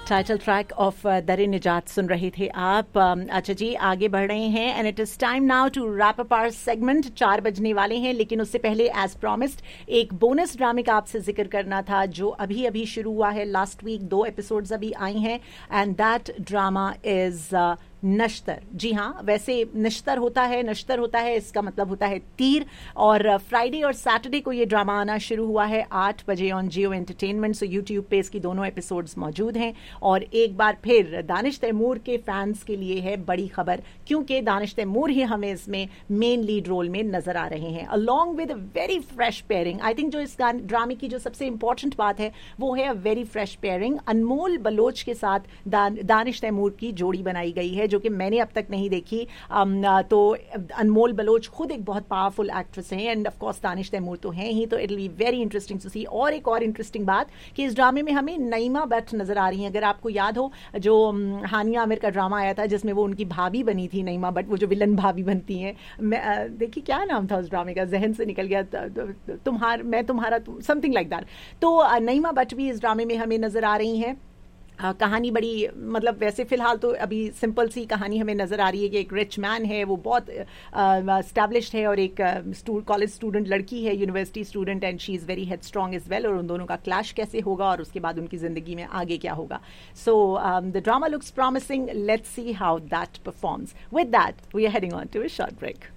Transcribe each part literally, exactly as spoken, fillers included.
Title track of दर निजात सुन रहे थे आप। अच्छा जी, आगे बढ़ रहे हैं and it is time now to wrap up our segment. चार बजने वाले हैं, लेकिन उससे पहले एज प्रॉमिस्ड एक बोनस ड्रामे का आपसे जिक्र करना था जो अभी अभी शुरू हुआ है। लास्ट वीक दो एपिसोड्स अभी आई हैं एंड दैट ड्रामा इज नश्तर। जी हाँ, वैसे नश्तर होता है, नश्तर होता है, इसका मतलब होता है तीर। और फ्राइडे और सैटरडे को ये ड्रामा आना शुरू हुआ है आठ बजे on Jio entertainment. So YouTube पे इसकी दोनों एपिसोड्स मौजूद हैं। और एक बार फिर दानिश तैमूर के फैंस के लिए है बड़ी खबर, क्योंकि दानिश तैमूर ही हमें इसमें मेन लीड रोल में नजर आ रहे हैं along with very fresh pairing. I think जो इस ड्रामे की जो सबसे इंपॉर्टेंट बात है वो है a very fresh pairing. Anmol Bloch के साथ दा, दानिश तैमूर की जोड़ी बनाई गई है जो कि मैंने अब तक नहीं देखी। um, तो अनमोल बलोच खुद एक बहुत पावरफुल एक्ट्रेस हैं end of course Danish Taimur तो हैं ही, तो it will be very interesting to सी। और एक और इंटरेस्टिंग बात कि इस ड्रामे में हमें नईमा भट्ट नजर आ रही हैं। अगर आपको याद हो जो हानिया आमिर का ड्रामा आया था जिसमें वो उनकी भाभी बनी थी नईमा भट्ट, वो जो विलन भाभी बनती हैं, देखिए क्या नाम था उस ड्रामे का, जहन से निकल गया, तुम्हार मैं तुम्हारा समथिंग लाइक दैट। तो नईमा भट्ट भी इस ड्रामे में हमें नजर आ रही हैं। Uh, कहानी बड़ी, मतलब वैसे फिलहाल तो अभी सिंपल सी कहानी हमें नज़र आ रही है कि एक रिच मैन है, वो बहुत एस्टैब्लिश्ड uh, है, और एक कॉलेज uh, स्टूडेंट लड़की है, university student, and she is very head strong as well. और उन दोनों का क्लैश कैसे होगा और उसके बाद उनकी ज़िंदगी में आगे क्या होगा। So the drama looks promising, let's see how that performs. With that we are heading on to a short break.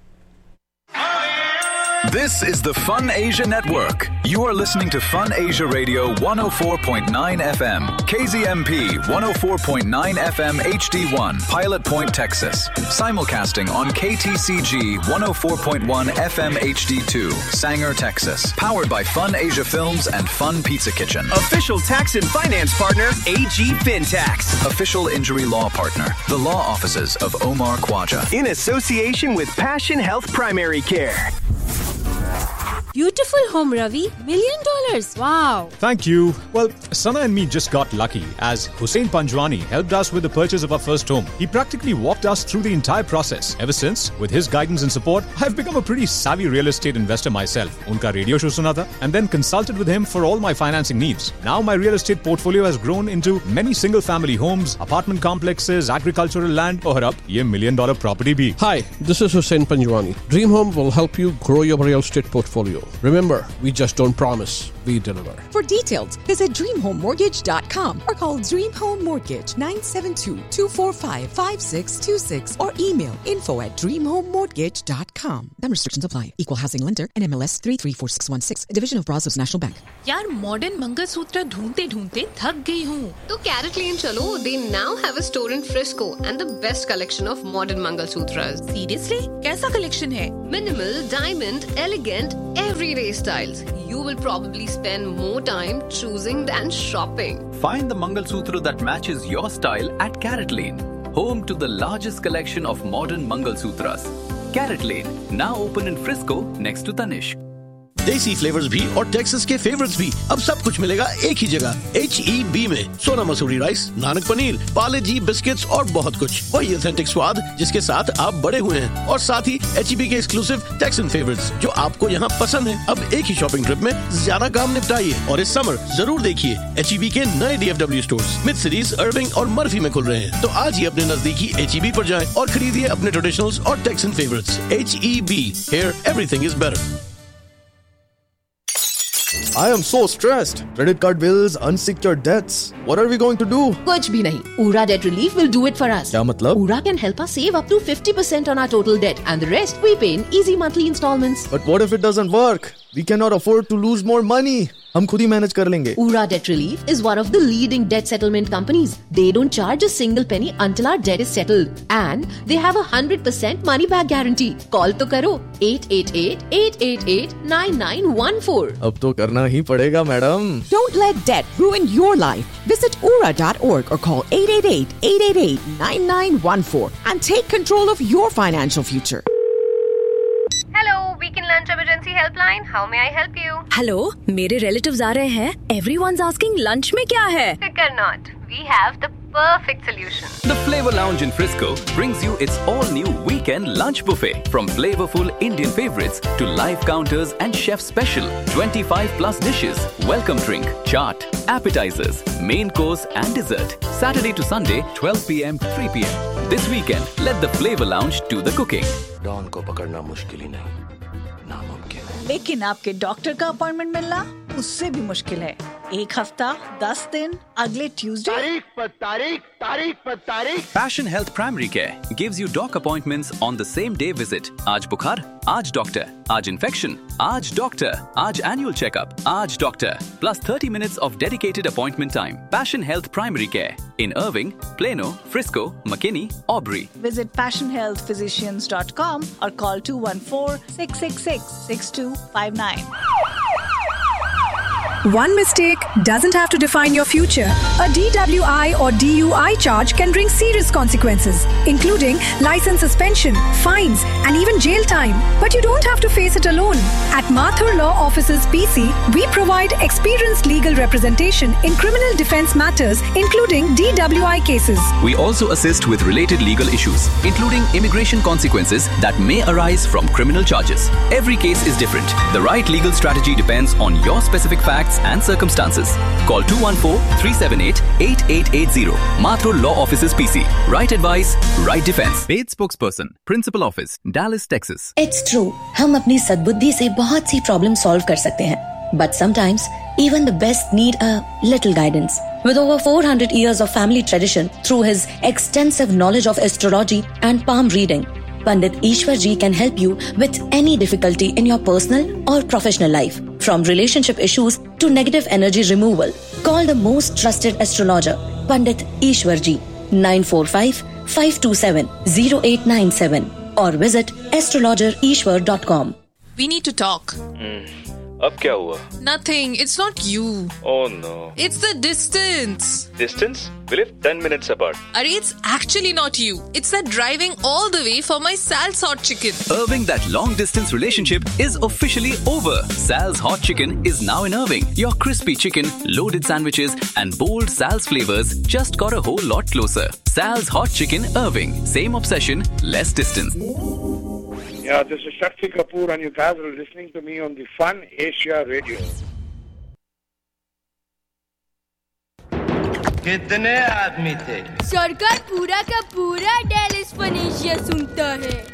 This is the Fun Asia Network. You are listening to Fun Asia Radio one oh four point nine F M, K Z M P one oh four point nine F M H D one, Pilot Point, Texas. Simulcasting on K T C G one oh four point one F M H D two, Sanger, Texas. Powered by Fun Asia Films and Fun Pizza Kitchen. Official tax and finance partner, A G FinTax. Official injury law partner, the law offices of Omar Khwaja. In association with Passion Health Primary Care. Beautiful home, Ravi. Million dollars. Wow. Thank you. Well, Sana and me just got lucky as Hussein Panjwani helped us with the purchase of our first home. He practically walked us through the entire process. Ever since, with his guidance and support, I've become a pretty savvy real estate investor myself. Unka radio show suna tha and then consulted with him for all my financing needs. Now my real estate portfolio has grown into many single family homes, apartment complexes, agricultural land, aur ab ye million dollar property bhi. Hi, this is Hussein Panjwani. Dream Home will help you grow your real estate portfolio. Remember, we just don't promise, we deliver. For details, visit dream home mortgage dot com or call Dream Home Mortgage nine seven two, two four five, five six two six or email info at dream home mortgage dot com. Then restrictions apply. Equal housing lender and M L S three three four six one six, a division of Brazos National Bank. यार modern mangalsutra ढूंढते ढूंढते थक गई हूँ। तो carat लेन चलो। They now have a store in Frisco and the best collection of modern Mangalsutras. Seriously? कैसा collection है? Minimal, diamond, elegant, everyday styles. You will probably spend more time choosing than shopping. Find the Mangalsutra that matches your style at Carrot Lane, home to the largest collection of modern Mangalsutras. Carrot Lane, now open in Frisco next to Tanishq. देसी flavours भी और Texas के favourites भी, अब सब कुछ मिलेगा एक ही जगह, एच ई बी में। सोना मसूरी राइस, नानक पनीर, पाले जी बिस्किट्स और बहुत कुछ। वही ऑथेंटिक स्वाद जिसके साथ आप बड़े हुए हैं, और साथ ही एच ई बी के एक्सक्लूसिव टेक्सन फेवरेट्स जो आपको यहाँ पसंद है। अब एक ही शॉपिंग ट्रिप में ज्यादा काम निपटाइए, और इस समर जरूर देखिए एच ई बी के नए D F W stores mid cities, अर्विंग और मर्फी में खुल रहे हैं। तो आज ही अपने नजदीकी एच ई बी पर जाएं और खरीदिए अपने ट्रेडिशनल्स और taxon favourites. H E B, here everything is better. I am so stressed. Credit card bills, unsecured debts. What are we going to do? कुछ भी नहीं. Ura Debt Relief will do it for us. क्या मतलब? Ura can help us save up to fifty percent on our total debt, and the rest we pay in easy monthly installments. But what if it doesn't work? We cannot afford to lose more money. हम खुद ही manage कर लेंगे. Ura Debt Relief is one of the leading debt settlement companies. They don't charge a single penny until our debt is settled, and they have a hundred percent money back guarantee. Call तो करो eight eight eight, eight eight eight, nine nine one four. अब तो करना ही पड़ेगा madam. Don't let debt ruin your life. Visit ura dot org or call eight eight eight, eight eight eight, nine nine one four and take control of your financial future. Hello, Weekend Lunch Emergency Helpline. How may I help you? Hello, मेरे relatives आ रहे हैं. Everyone's asking lunch में क्या है? Fear not. We have the perfect solution. The Flavor Lounge in Frisco brings you its all-new weekend lunch buffet. From flavorful Indian favorites to live counters and chef special twenty-five plus dishes, welcome drink, chaat, appetizers, main course and dessert. Saturday to Sunday, twelve p m to three p m This weekend, let the Flavor Lounge do the cooking. Don को पकड़ना मुश्किल ही नहीं, नामुमकिन है। लेकिन आपके doctor का appointment मिलना उससे भी मुश्किल है। एक हफ्ता, दस दिन, अगले ट्यूसडे। तारीख पर तारीख, तारीख पर तारीख। Passion Health Primary Care gives you doc appointments on the same day visit. आज बुखार, आज डॉक्टर, आज infection, आज डॉक्टर, आज annual checkup, आज doctor, plus thirty minutes of dedicated appointment time. Passion Health Primary Care in Irving, Plano, Frisco, McKinney, Aubrey. Visit passion health physicians dot com or call two one four, six six six, six two five nine. One mistake doesn't have to define your future. A D W I or D U I charge can bring serious consequences, including license suspension, fines, and even jail time. But you don't have to face it alone. At Mathur Law Offices P C, we provide experienced legal representation in criminal defense matters, including D W I cases. We also assist with related legal issues, including immigration consequences that may arise from criminal charges. Every case is different. The right legal strategy depends on your specific facts and circumstances. Call two one four, three seven eight, eight eight eight zero. Mathur Law Offices P C. Right advice, right defense. Paid spokesperson, Principal Office, Dallas, Texas. It's true. हम अपनी सद्बुद्धि से बहुत सी problem solve कर सकते हैं. But sometimes, even the best need a little guidance. With over four hundred years of family tradition, through his extensive knowledge of astrology and palm reading, Pandit Ishwar Ji can help you with any difficulty in your personal or professional life. From relationship issues to negative energy removal. Call the most trusted astrologer, Pandit Ishwar Ji, nine four five, five two seven, zero eight nine seven or visit astrologer ishwar dot com. We need to talk. Mm. अब क्या हुआ? Nothing. It's not you. Oh no. It's the distance. Distance? We live ten minutes apart. Arey, it's actually not you. It's that driving all the way for my Sal's Hot Chicken. Irving, that long distance relationship is officially over. Sal's Hot Chicken is now in Irving. Your crispy chicken, loaded sandwiches and bold Sal's flavors just got a whole lot closer. Sal's Hot Chicken, Irving. Same obsession, less distance. Yeah, this is Shakti Kapoor and you guys are listening to me on the Fun Asia Radio. कितने आदमी थे? सरकार पूरा का पूरा Dallas fun Asia सुनता है।